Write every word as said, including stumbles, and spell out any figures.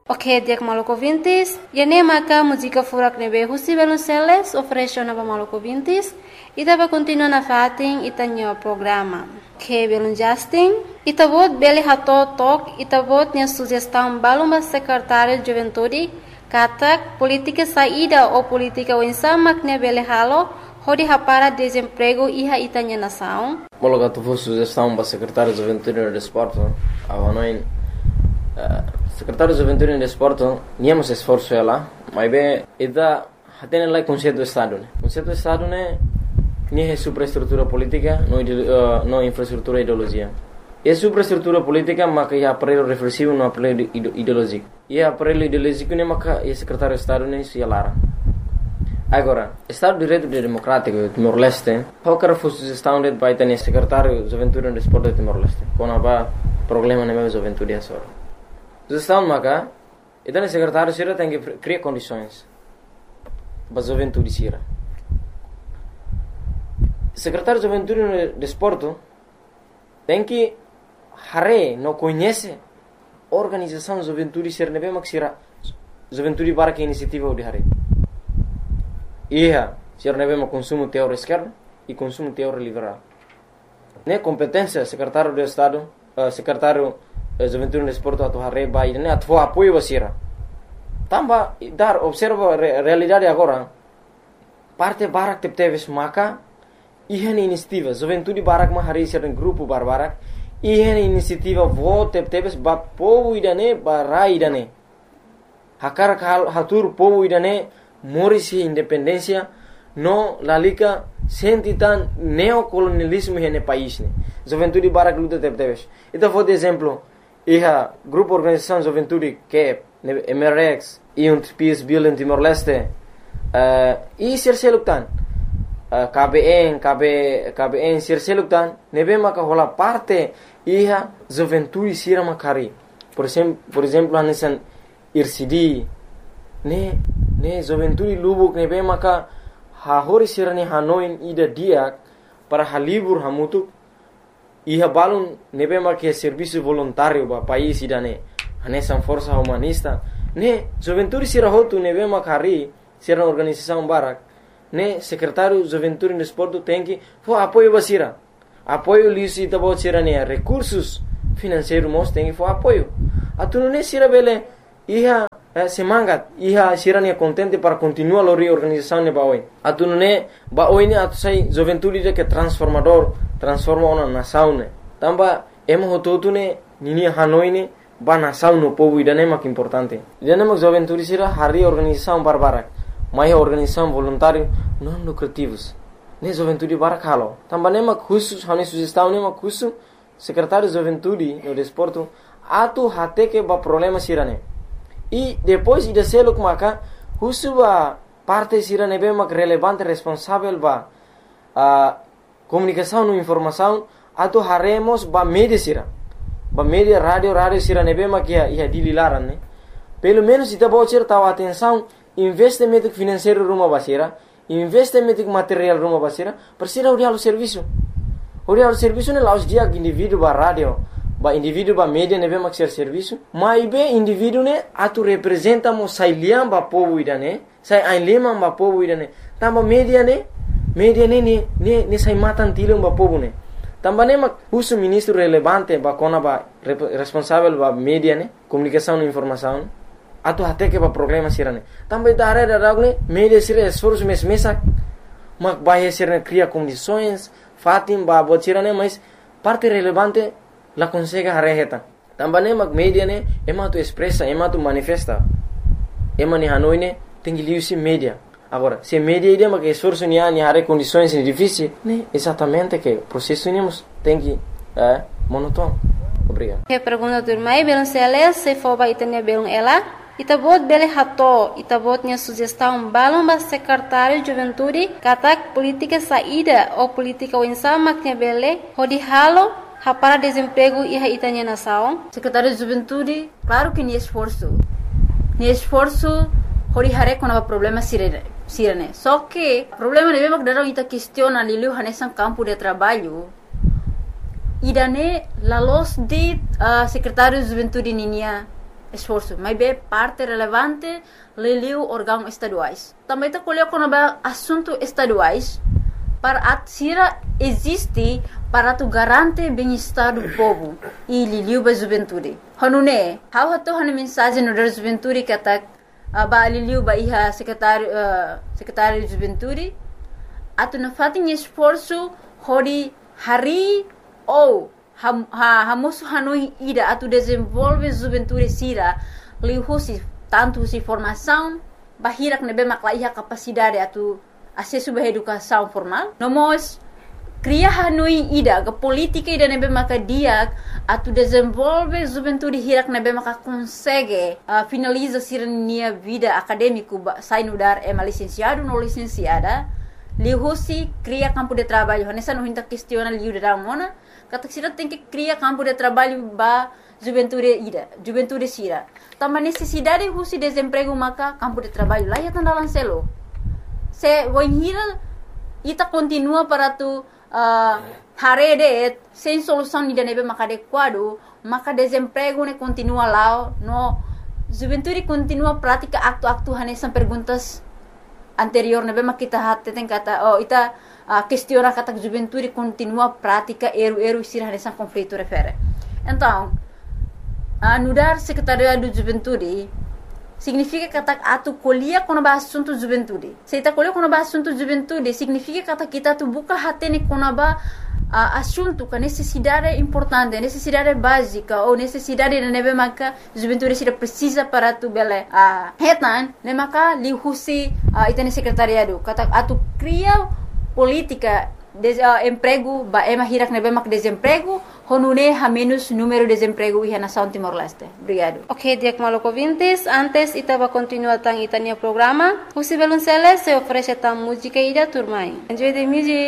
Ok, dia Maluco Vintis. Yane maka música furak nebe husi Velonceles ofereceu na Maluco Vintis. Ita vai continuar na fatin ita nyo programa. Que belum Justin. Ita vot beli hato tok. Ita vot nya sugestão baluma secretário de juventude. Katak politika saída ou politika wensamak ne beli halo. Hodi hapara desemprego iha ita nya nação. Mologa tu vos sugestão para secretário de juventude e desporto. Avanoin. Secretário de Juventude e Desporto, níamos esforço ela, mas bem, ida tem lá conceito do Estado, né? Conceito do Estado né, nem é superestrutura política, não uh, não infraestrutura ideologia. É superestrutura política, mas que é aparelho reflexivo, não aparelho ideológico. E é aparelho ideológico né, mas que é secretário de Estado né, se alara. Agora, Estado de Direito Democrático Timor-Leste, qualquer sugestão de vai ter secretário de Juventude e Desporto de Timor-Leste, quando há problema na minha juventude é só. Sugestão maka, então o secretário sira tem que criar condições para a juventude sira. Secretário de Juventude e Desporto tem que hare não conhece organização de juventude sira nebe mak sira juventude para que iniciativa de hare. Ia sira nebe mak consumo teórico esquerdo e consumo teórico liberal. Ne competência secretário de Estado, uh, secretário Juventude e Desporto atau hareba ini atau apoio basira. Tambah dar observa re, realidade agora. Parte barak tep teves maka ihan inisiativa Juventude barak ma hari sira grupo barbarak ihan inisiativa vo tep teves ba povo idane ba idane. Hakar kal hatur povo idane morisi independência no lalika sentitan neocolonialismo hene país ne. Juventude barak luta tep teves. Então vou de exemplo Iha grupo organização juventude que é M R X e um Peace Build em Timor-Leste uh, e Sirseluktan uh, K B N K B K B N Sirseluktan nebe maka hola parte iha juventude sira makari por exemplo por exemplo hanesan I R C D ne ne juventude lubuk nebe maka ha hori sira ne hanoin ida diak para halibur hamutuk Iha balun nebe marque serviço voluntário ba país idane hanesan força humanista ne juventude sira hotu nebe makari sira organização barak ne secretário juventude e desporto tem que fo apoio basira apoio lisi tabo sira ne recursos financeiros mos tem que fo apoio atunu ne sira bele iha eh, semangat iha sira ne contente para continuar lori organização ne baoi atunu ne baoi ne atu sai juventude de que transformador transforma uma nação né tamba emo hototu ne nini hanoi ne ba nação no povo idane mak importante idane mak juventude sira hari organização barbarak mai organização voluntário não lucrativos ne juventude barak halo tamba ne mak khusus hani sugestão ne mak khusus secretário de juventude no desporto atu hate que ba problema sira ne e depois ida seluk maka khusus ba parte sira ne be mak relevante responsável ba a comunicação e informação atau haremos ba media sira ba media rádio rádio sira nebe makia ia dililaran ne pelo menos ita bocir tahu atenção investimento financeiro rumah basira investimento material rumah basira persira uri halu serviço uri halu serviço ne laus dia indivíduo ba rádio ba indivíduo ba media nebe maksir serviço mai be indivíduo ne atu representa mo sailiam ba povo idane sai ainlema ba povo idane tamba media ne media ne ne ne ne sai matan tilung ba povo ne tambah ne mak husu ministro relevante ba kona ba responsável ba media ne comunicação e informação atu hate ke ba problema sirane tambah dare darag ne media sira esforço mes mesak mak bahia sira cria condições fatim ba bot sirane mas parte relevante la consegue hareheta tambah ne mak media ne ema tu expressa ema tu manifesta ema ni hanoi ne tengi liusi media. Agora, se media ideia que esforço ni ani hare condições difíceis, né? Exatamente que o processo nemos tem que é monótono. Obrigado. Que pergunta do irmão Velonceles se for ba itanya belum ela, itabot bele hato, itabot nya sugestão balon ba secretário de juventude, katak política saída ou política wensama nya bele, hodi halo para desemprego e itanya nação. Secretário de juventude, claro que ni esforço. Ni esforço hori hare com o problema sirene. Sirene. Só que o problema de mesmo que darão ita questiona lilu hanesan campo de trabalho. Idane la los de uh, secretário de juventude ninia esforço, mas é parte relevante liliu órgãos estaduais. Também está colhendo quando é assunto estaduais para a tira existe para tu garante bem-estar do povo e liliu ba juventude. Hanune, how hato hanu mensagem no da juventude que tá ba liliu ba iha secretário uh, secretário de juventude atu na fatin esforço hori hari ou ham ha hamosu hanui ida atu desenvolve juventude sira lihusi tanto si formação bahirak nebe maklaiha capacidade atu acesso ba educação formal nomos cria hanui ida ga política ida nebe maka dia atu desenvolve juventude hirak nebe maka consegue uh, finaliza sirnia vida acadêmico sai no dar é licenciado no licenciada lihusi cria campo de trabalho nessa não hinta questiona liu da mona kata sira tem que criar campo de trabalho ba juventude ida juventude sira também necessidade husi desemprego maka campo de trabalho lá ya tanda lancelo se voinhira ita continua para tu uh, harede sem solução ida nebe maka adequado maka desemprego ne continua lá no juventude continua prática acto-acto hanesan perguntas anterior nebe maka kita hatte tem kata oh ita a questiona kata juventude continua prática eru-eru sira hanesan conflito refere então a nudar secretaria do juventude significa kata atu colhia quando ba assunto juventude se ita colhia quando ba assunto juventude significa kata kita tu buka hatene quando ba uh, assunto com necessidade importante necessidade básica ou necessidade de nebe maka juventude sira precisa para tu bele a uh, hetan ne maka lihusi uh, ita ne secretariado kata atu cria política de uh, emprego ba ema hirak nebe mak desemprego honune ha menos número de desemprego e nação Timor-Leste. Obrigado. Ok, Diak Maluco ouvintes, antes itava continuar tang itania programa, o Sibelunceles se oferece tam música ida turmai. Enjoy the music.